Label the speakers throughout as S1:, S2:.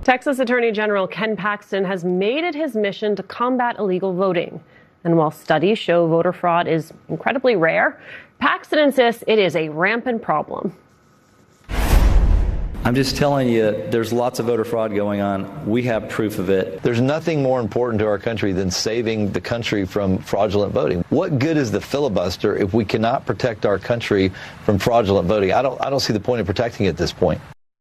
S1: Texas Attorney General Ken Paxton has made it his mission to combat illegal voting. And while studies show voter fraud is incredibly rare, Paxton insists it is a rampant problem.
S2: I'm just telling you, there's lots of voter fraud going on. We have proof of it.
S3: There's nothing more important to our country than saving the country from fraudulent voting. What good is the filibuster if we cannot protect our country from fraudulent voting? I don't see the point of protecting it at this point.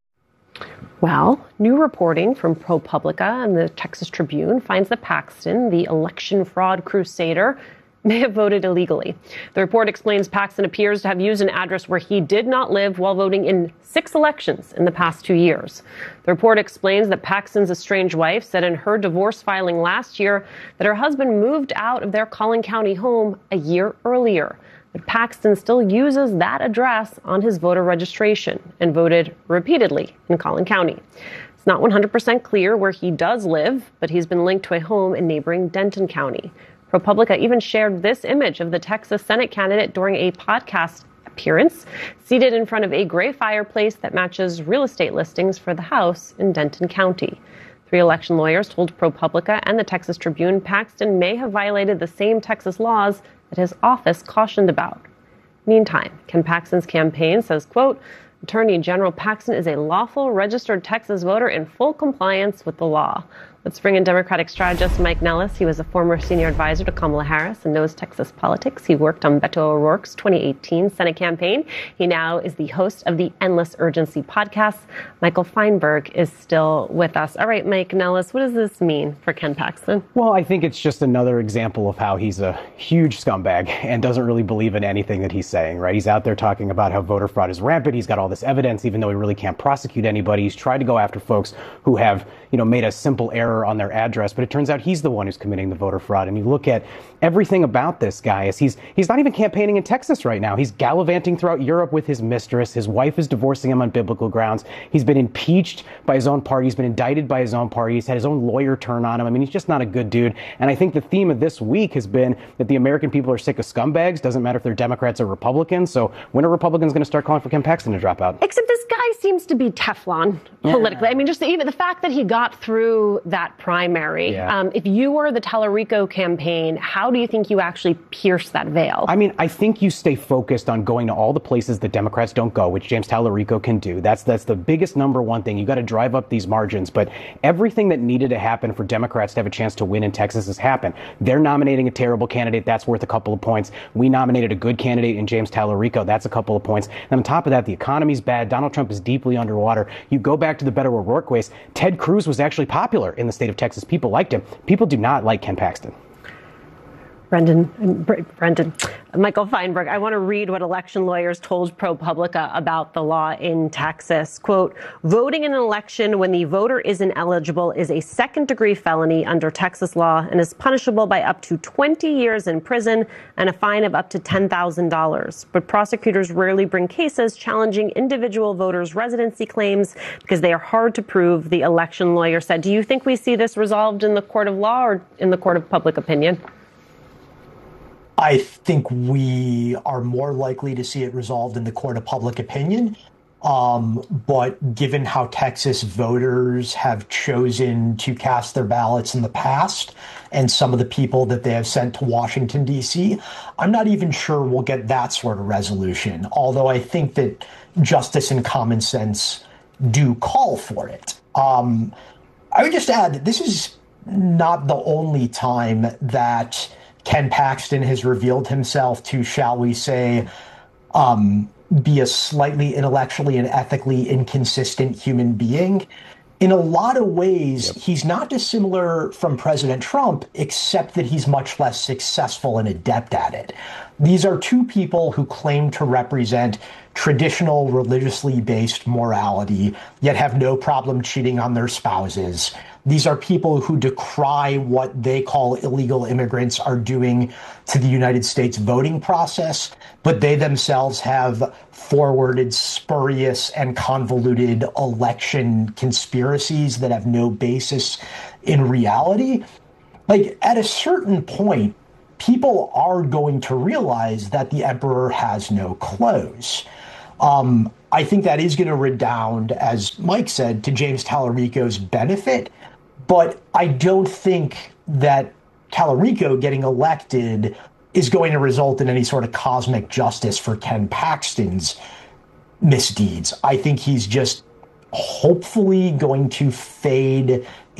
S1: Well, new reporting from ProPublica and the Texas Tribune finds that Paxton, the election fraud crusader, may have voted illegally. The report explains Paxton appears to have used an address where he did not live while voting in 6 elections in the past 2 years. The report explains that Paxton's estranged wife said in her divorce filing last year that her husband moved out of their Collin County home a year earlier. But Paxton still uses that address on his voter registration and voted repeatedly in Collin County. It's not 100% clear where he does live, but he's been linked to a home in neighboring Denton County. ProPublica even shared this image of the Texas Senate candidate during a podcast appearance, seated in front of a gray fireplace that matches real estate listings for the house in Denton County. 3 election lawyers told ProPublica and the Texas Tribune Paxton may have violated the same Texas laws that his office cautioned about. Meantime, Ken Paxton's campaign says, quote, Attorney General Paxton is a lawful registered Texas voter in full compliance with the law. Let's bring in Democratic strategist Mike Nellis. He was a former senior advisor to Kamala Harris and knows Texas politics. He worked on Beto O'Rourke's 2018 Senate campaign. He now is the host of the Endless Urgency podcast. Michael Feinberg is still with us. All right, Mike Nellis, what does this mean for Ken Paxton?
S4: Well, I think it's just another example of how he's a huge scumbag and doesn't really believe in anything that he's saying, right? He's out there talking about how voter fraud is rampant. He's got all this evidence, even though he really can't prosecute anybody. He's tried to go after folks who have, made a simple error on their address, but it turns out he's the one who's committing the voter fraud. And you look at everything about this guy is he's not even campaigning in Texas right now. He's gallivanting throughout Europe with his mistress. His wife is divorcing him on biblical grounds. He's been impeached by his own party. He's been indicted by his own party. He's had his own lawyer turn on him. I mean, he's just not a good dude. And I think the theme of this week has been that the American people are sick of scumbags. Doesn't matter if they're Democrats or Republicans. So when are Republicans going to start calling for Ken Paxton to drop out?
S1: Except this guy seems to be Teflon politically. I mean, just even the fact that he got through that primary.
S4: Yeah.
S1: If you were the Tallarico campaign, how do you think you actually pierce that veil?
S4: I mean, I think you stay focused on going to all the places that Democrats don't go, which James Tallarico can do. That's the biggest number one thing. You got to drive up these margins. But everything that needed to happen for Democrats to have a chance to win in Texas has happened. They're nominating a terrible candidate. That's worth a couple of points. We nominated a good candidate in James Tallarico. That's a couple of points. And on top of that, the economy's bad. Donald Trump is deeply underwater. You go back to the Beto O'Rourke case. Ted Cruz was actually popular in the state of Texas. People liked him. People do not like Ken Paxton.
S1: Michael Feinberg, I want to read what election lawyers told ProPublica about the law in Texas. Quote, voting in an election when the voter is ineligible is a second-degree felony under Texas law and is punishable by up to 20 years in prison and a fine of up to $10,000. But prosecutors rarely bring cases challenging individual voters' residency claims because they are hard to prove, the election lawyer said. Do you think we see this resolved in the court of law or in the court of public opinion?
S5: I think we are more likely to see it resolved in the court of public opinion. But given how Texas voters have chosen to cast their ballots in the past and some of the people that they have sent to Washington, D.C., I'm not even sure we'll get that sort of resolution, although I think that justice and common sense do call for it. I would just add that this is not the only time that Ken Paxton has revealed himself to, shall we say, be a slightly intellectually and ethically inconsistent human being. In a lot of ways, he's not dissimilar from President Trump, except that he's much less successful and adept at it. These are two people who claim to represent traditional religiously based morality, yet have no problem cheating on their spouses. These are people who decry what they call illegal immigrants are doing to the United States voting process, but they themselves have forwarded spurious and convoluted election conspiracies that have no basis in reality. Like, at a certain point, people are going to realize that the emperor has no clothes. I think that is going to redound, as Mike said, to James Tallarico's benefit. But I don't think that Tallarico getting elected is going to result in any sort of cosmic justice for Ken Paxton's misdeeds. I think he's just hopefully going to fade